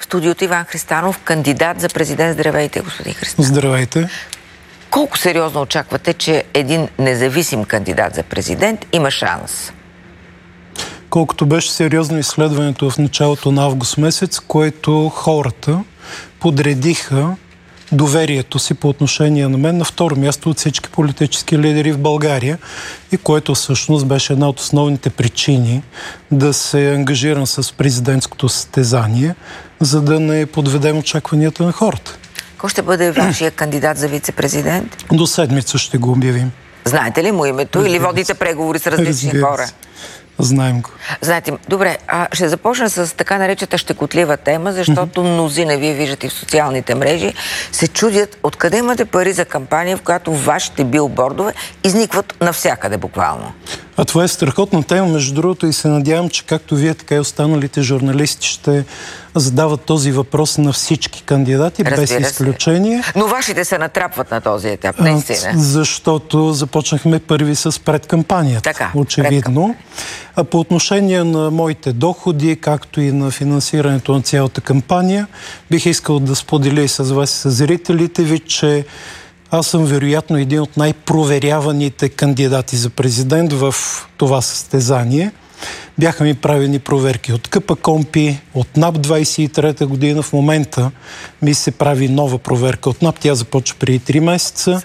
студиото Иван Христанов, кандидат за президент. Здравейте, господин Христанов. Здравейте. Колко сериозно очаквате, че един независим кандидат за президент има шанс? Колкото беше сериозно изследването в началото на август месец, което хората подредиха доверието си по отношение на мен на второ място от всички политически лидери в България и което всъщност беше една от основните причини да се ангажирам с президентското състезание, за да не подведем очакванията на хората. Кой ще бъде вашия кандидат за вице-президент? До седмица ще го обявим. Знаете ли му името или водите преговори с различни хора? Знаем го. Знаете, добре, ще започна с така наречената щекотлива тема, защото мнозина, вие виждате в социалните мрежи, се чудят откъде имате пари за кампания, в която вашите билбордове изникват навсякъде буквално. А това е страхотна тема, между другото, и се надявам, че както вие, така и останалите журналисти ще задават този въпрос на всички кандидати, без изключение. Но вашите се натрапват на този етап, наистина. Защото започнахме първи с предкампанията, така, очевидно. А по отношение на моите доходи, както и на финансирането на цялата кампания, бих искал да споделя и с вас, с зрителите ви, че аз съм вероятно един от най-проверяваните кандидати за президент в това състезание. Бяха ми правени проверки от КПКОНПИ, от НАП 23-та година. В момента ми се прави нова проверка от НАП. Тя започва преди 3 месеца.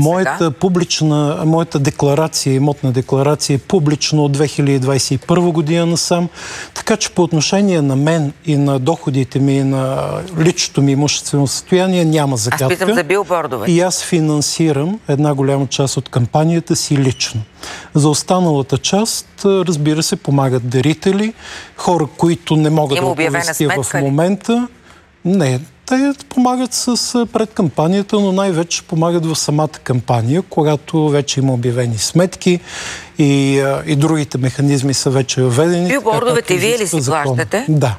Моята декларация, имотна декларация е публично от 2021 година насам. Така че по отношение на мен и на доходите ми и на личното ми имуществено състояние няма загадка. Аз питам за билбордове. И аз финансирам една голяма част от кампанията си лично. За останалата част, разбира се, помагат дарители, хора, които не могат да оповестя в момента. Не, те помагат с предкампанията, но най-вече помагат в самата кампания, когато вече има обявени сметки и другите механизми са вече въведени. Билбордовете вие ли си плащате? Да.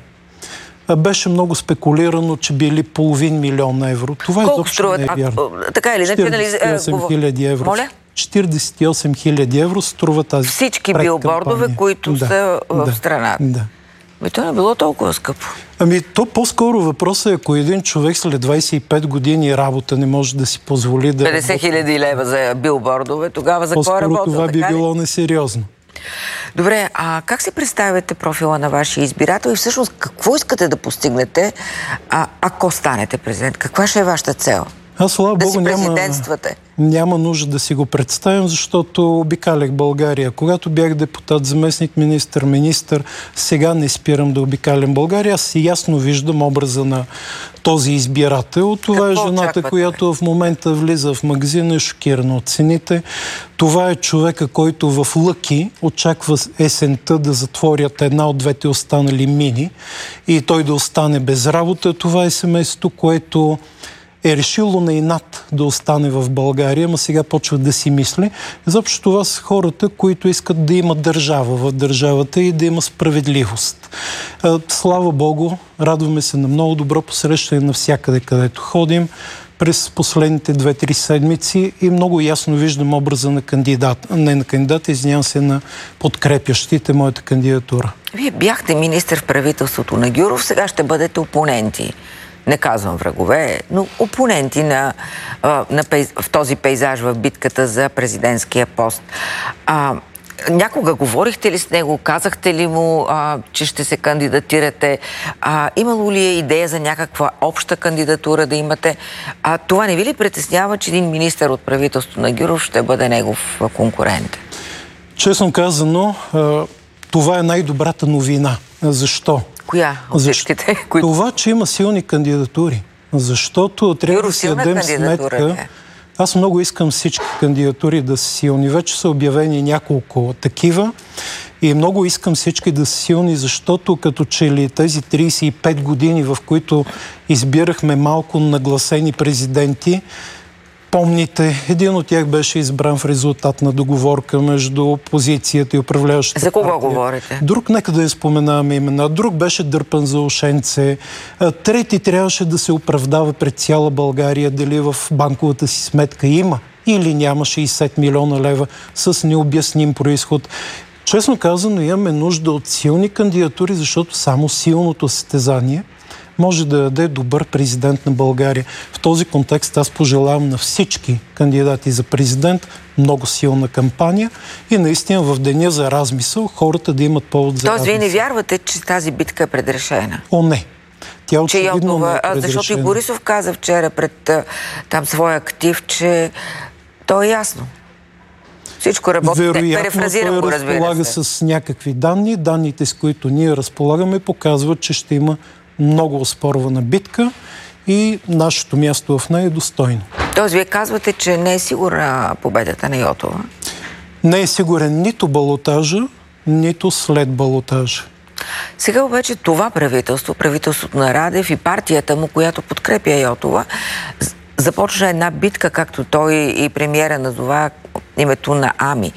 Беше много спекулирано, че били $500 000 евро. Това изобщо не е вярно. Така или иначе, 48 хиляди евро. Моля? 48 000 евро струва тази всички билбордове, които са в страната. Да. То не било толкова скъпо. То по-скоро въпросът е, ако един човек след 25 години работа не може да си позволи да... 50 000 лева за билбордове, тогава за кой работа? Това би било несериозно. Добре, а как си представяте профила на вашия избирател и всъщност какво искате да постигнете, ако станете президент? Каква ще е вашата цел? Аз, слава Богу, президентствате? Няма нужда да си го представям, защото обикалях България. Когато бях депутат, заместник министър, сега не спирам да обикалям България. Аз си ясно виждам образа на този избирател. Това е жената, която в момента влиза в магазина, е шокирана от цените. Това е човека, който в Лъки очаква есента да затворят една от двете останали мини и той да остане без работа. Това е семейството, което е решило на инат да остане в България, ама сега почва да си мисли. Изобщо това са хората, които искат да има държава в държавата и да има справедливост. Слава Богу, радваме се на много добро посрещане навсякъде, където ходим през последните 2-3 седмици и много ясно виждам образа на на подкрепящите моята кандидатура. Вие бяхте министър в правителството на Гюров, сега ще бъдете опоненти. Не казвам врагове, но опоненти в този пейзаж в битката за президентския пост. Някога говорихте ли с него? Казахте ли му, че ще се кандидатирате? Имало ли е идея за някаква обща кандидатура да имате? Това не ви ли притеснява, че един министър от правителството на Гюров ще бъде негов конкурент? Честно казано, това е най-добрата новина. Защо? Коя от всичките? Това, че има силни кандидатури. Защото трябва да си дадем сметка. Аз много искам всички кандидатури да са силни. Вече са обявени няколко такива и много искам всички да са силни, защото като че ли тези 35 години, в които избирахме малко нагласени президенти, помните, един от тях беше избран в резултат на договорка между опозицията и управляващата партия. За кого партия. говорите? Друг, нека да я споменаваме имена. Друг беше дърпан за ушенце. Трети трябваше да се оправдава пред цяла България дали в банковата си сметка има или няма 60 милиона лева с необясним произход. Честно казано, имаме нужда от силни кандидатури, защото само силното състезание може да даде добър президент на България. В този контекст аз пожелавам на всички кандидати за президент много силна кампания и наистина в деня за размисъл хората да имат повод за размисъл. Тоест, вие не вярвате, че тази битка е предрешена? О, не. Тя очевидно не е предрешена. Защото и Борисов каза вчера пред там своя актив, че то е ясно. Всичко работи. Перефразирам го, разбира се. Разполага с някакви данни. Данните, с които ние разполагаме, показват, че ще има много оспорвана битка и нашето място в нея е достойно. Тоест, вие казвате, че не е сигурна победата на Йотова? Не е сигурен нито балотажа, нито след балотажа. Сега обаче това правителство, правителството на Радев и партията му, която подкрепя Йотова, започна една битка, както той и премиера назова името на Ами.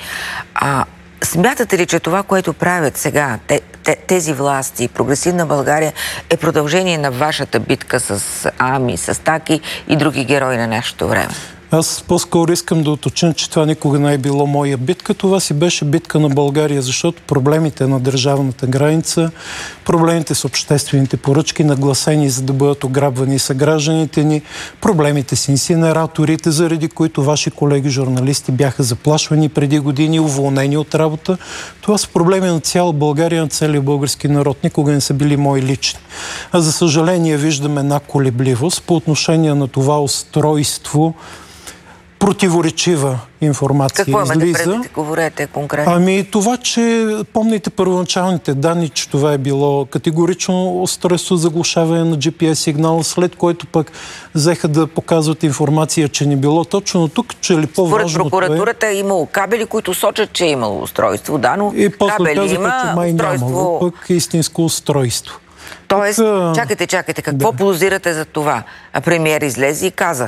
Смятате ли, че това, което правят сега тези власти, Прогресивна България, е продължение на вашата битка с Ами, с Таки и други герои на нашето време? Аз по-скоро искам да уточня, че това никога не е било моя битка. Това си беше битка на България, защото проблемите на държавната граница, проблемите с обществените поръчки, нагласени за да бъдат ограбвани съгражданите ни, проблемите с инсинераторите, заради които ваши колеги журналисти бяха заплашвани преди години, уволнени от работа. Това са проблеми на цяла България, на целия български народ. Никога не са били мои лични. А за съжаление виждаме една колебливост по отношение на това устройство. Противоречива информация излиза. Какво имате предвид? Говорете конкретно. Ами това, че помните първоначалните данни, че това е било категорично устройство за заглушаване на GPS сигнала, след което пък взеха да показват информация, че не било точно. Но тук, че ли по-важното според прокуратурата е имало кабели, които сочат, че е имало устройство, да, но и после кабели казаха, има, че май нямало, пък истинско устройство. Тоест, чакайте, какво подозирате за това? А премиер излезе и каза: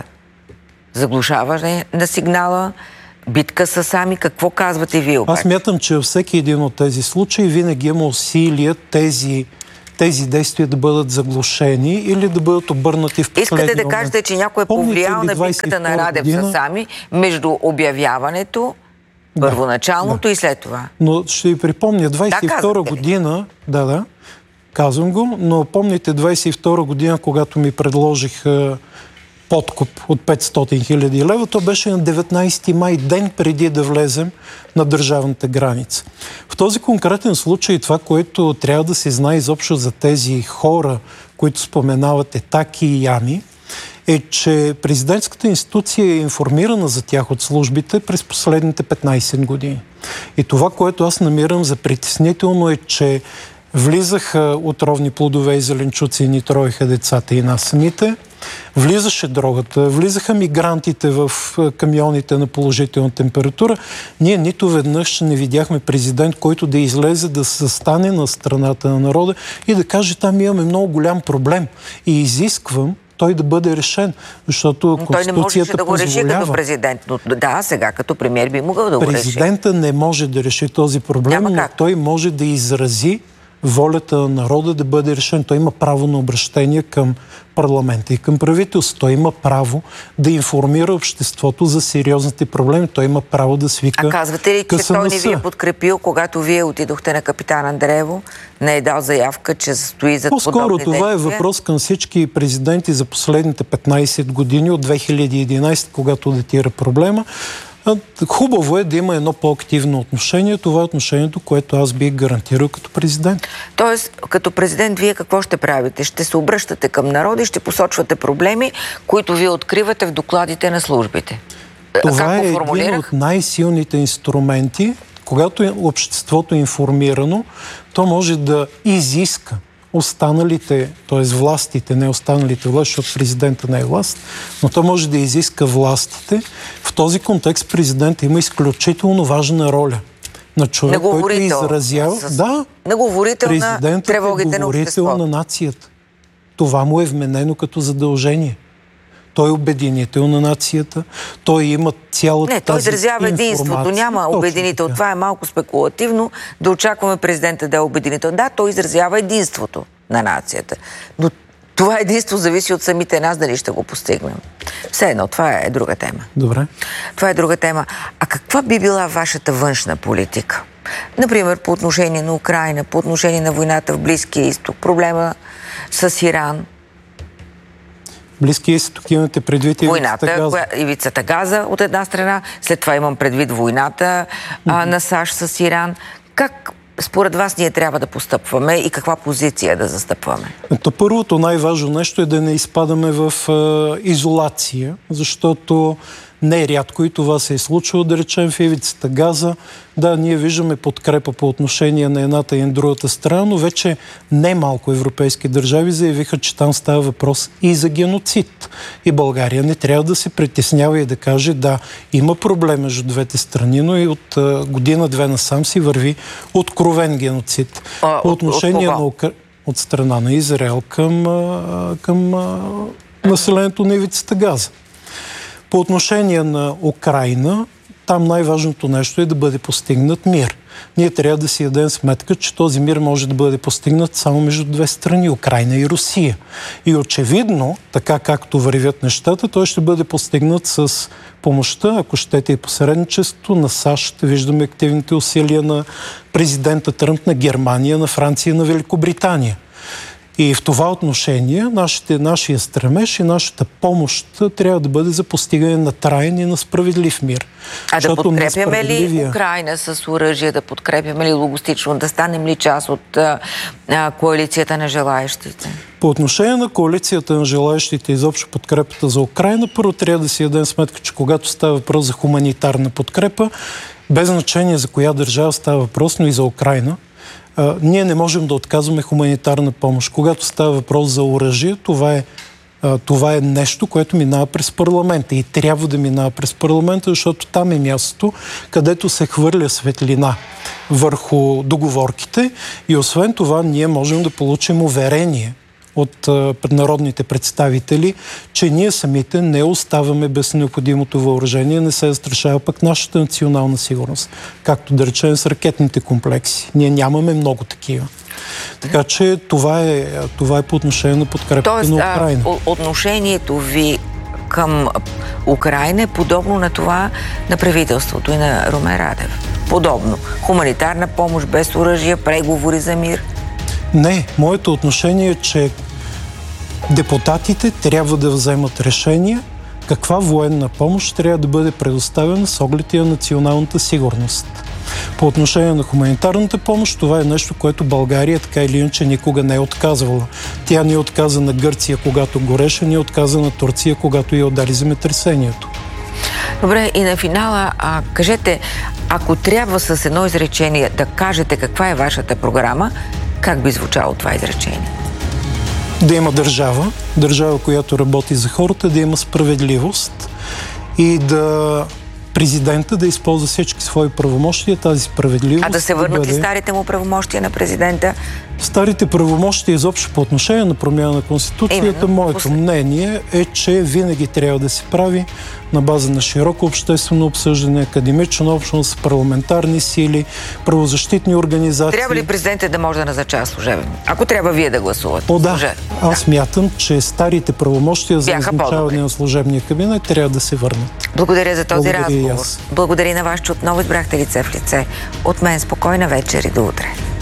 заглушаване на сигнала, битка с Ами. Какво казвате вие обаче? Аз мятам, че във всеки един от тези случаи винаги има усилия тези действия да бъдат заглушени или да бъдат обърнати в последния момент. Искате да кажете, че някой е повлиял на битката на Радев с Ами между обявяването, първоначалното и след това? Но ще ви припомня, 22 година, казвам го, но помните 22 година, когато ми предложих подкуп от 500 хиляди лева, то беше на 19 май, ден преди да влезем на държавната граница. В този конкретен случай това, което трябва да се знае изобщо за тези хора, които споменавате, Таки и Ами, е, че президентската институция е информирана за тях от службите през последните 15 години. И това, което аз намирам за притеснително е, че влизаха отровни плодове и зеленчуци и ни троеха децата и нас самите. Влизаше дрогата, влизаха мигрантите в камионите на положителна температура. Ние нито веднъж не видяхме президент, който да излезе, да се стане на страната на народа и да каже: там имаме много голям проблем и изисквам той да бъде решен, защото Конституцията той не можеше да го реши като президент. Но да, сега като премиер би могъл да го реши. Президента не може да реши този проблем, но той може да изрази волята на народа да бъде решен. Той има право на обращение към парламента и към правителството. Той има право да информира обществото за сериозните проблеми. Той има право да свика КСНС. А казвате ли, че той не ви е подкрепил, когато вие отидохте на Капитан Андреево? Не е дал заявка, че стои зад подобни действия? По-скоро това е въпрос към всички президенти за последните 15 години от 2011, когато датира проблема. Хубаво е да има едно по-активно отношение. Това е отношението, което аз бих гарантирал като президент. Тоест, като президент, вие какво ще правите? Ще се обръщате към народа и ще посочвате проблеми, които вие откривате в докладите на службите. Това е един от най-силните инструменти. Когато обществото е информирано, то може да изиска останалите, т.е. властите, не останалите власти, защото президента не е власт, но то може да изиска властите. В този контекст президент има изключително важна роля на човек, който изразява... Да, президентът е говорител на нацията. Това му е вменено като задължение. Той е обединител на нацията. Той има цялата тази той изразява единството. Няма обединител. Това е малко спекулативно да очакваме президента да е обединител. Да, той изразява единството на нацията. Но това единство зависи от самите нас, дали ще го постигнем. Все едно, това е друга тема. Добре. Това е друга тема. А каква би била вашата външна политика? Например, по отношение на Украйна, по отношение на войната в Близкия изток, проблема с Иран. Близкия изток имате предвид ивицата Газа от една страна, след това имам предвид войната на САЩ с Иран. Как според вас ние трябва да постъпваме и каква позиция да застъпваме? Първото най-важно нещо е да не изпадаме в изолация, защото не е рядко и това се е случило, да речем, в ивицата Газа. Да, ние виждаме подкрепа по отношение на едната и на другата страна, но вече немалко европейски държави заявиха, че там става въпрос и за геноцид. И България не трябва да се притеснява и да каже, да, има проблем между двете страни, но и от година-две насам си върви откровен геноцид. По отношение от страна на Израел към населението на ивицата Газа. По отношение на Украйна, там най-важното нещо е да бъде постигнат мир. Ние трябва да си дадем сметка, че този мир може да бъде постигнат само между две страни, Украйна и Русия. И очевидно, така както вървят нещата, той ще бъде постигнат с помощта, ако щете и посредничеството на САЩ. Виждаме активните усилия на президента Тръмп, на Германия, на Франция, на Великобритания. И в това отношение нашия стремеж и нашата помощ трябва да бъде за постигане на траен и на справедлив мир. А да подкрепяме ли Украйна с оръжие, да подкрепяме ли логистично, да станем ли част от коалицията на желаещите? По отношение на коалицията на желаещите и изобщо подкрепата за Украйна, първо трябва да си дадем сметка, че когато става въпрос за хуманитарна подкрепа, без значение за коя държава става въпрос, но и за Украйна, ние не можем да отказваме хуманитарна помощ. Когато става въпрос за оръжие, това е нещо, което минава през парламента и трябва да минава през парламента, защото там е мястото, където се хвърля светлина върху договорките и освен това ние можем да получим уверение от народните представители, че ние самите не оставаме без необходимото въоръжение, не се застрашава пък нашата национална сигурност, както да речем с ракетните комплекси. Ние нямаме много такива. Така че това е по отношение на подкрепата на Украйна. Отношението ви към Украйна е подобно на това на правителството и на Румен Радев. Подобно. Хуманитарна помощ без оръжие, преговори за мир. Не, моето отношение е, че депутатите трябва да вземат решение каква военна помощ трябва да бъде предоставена с оглед на националната сигурност. По отношение на хуманитарната помощ, това е нещо, което България така или иначе никога не е отказвала. Тя ни отказа на Гърция, когато гореше, ни отказа на Турция, когато я удари земетресението. Добре, и на финала, кажете, ако трябва с едно изречение да кажете каква е вашата програма, как би звучало това изречение? Да има държава, която работи за хората, да има справедливост и президента да използва всички свои правомощия, тази справедливост. А да се върнат ли старите му правомощия на президента? Старите правомощия изобщо по отношение на промяна на Конституцията, моето мнение е, че винаги трябва да се прави на база на широко обществено обсъждане, академична общност, парламентарни сили, правозащитни организации. Трябва ли президентът да може да назначава служебен? Ако трябва вие да гласувате. Аз мятам, че старите правомощия за назначаване на служебния кабинет трябва да се върнат. Благодаря за този разговор. Благодаря на вас, че отново избрахте лице в лице. От мен спокойна вечер и до утре.